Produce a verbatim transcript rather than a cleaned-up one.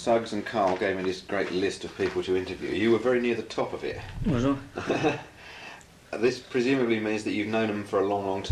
Suggs and Carl gave me this great list of people to interview. You were very near the top of it. Was I? This presumably means that you've known them for a long, long